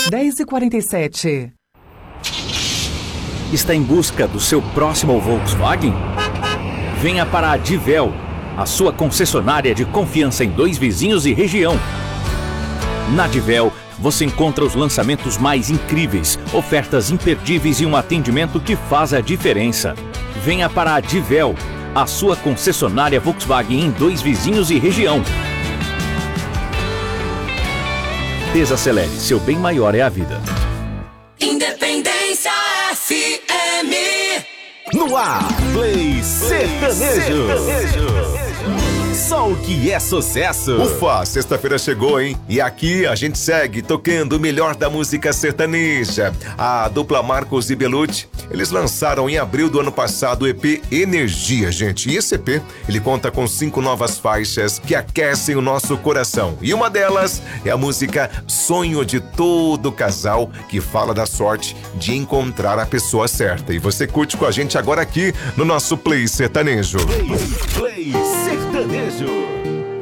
10h47. Está em busca do seu próximo Volkswagen? Venha para a Divel, a sua concessionária de confiança em Dois Vizinhos e região. Na Divel, você encontra os lançamentos mais incríveis, ofertas imperdíveis e um atendimento que faz a diferença. Venha para a Divel, a sua concessionária Volkswagen em Dois Vizinhos e região. Desacelere, seu bem maior é a vida. Independência FM. No ar, Play Sertanejo. Só o que é sucesso. Ufa, sexta-feira chegou, hein? E aqui a gente segue tocando o melhor da música sertaneja. A dupla Marcos e Belucci, eles lançaram em abril do ano passado o EP Energia, gente. E esse EP, ele conta com 5 novas faixas que aquecem o nosso coração. E uma delas é a música Sonho de Todo Casal, que fala da sorte de encontrar a pessoa certa. E você curte com a gente agora aqui no nosso Play Sertanejo. Play Sertanejo.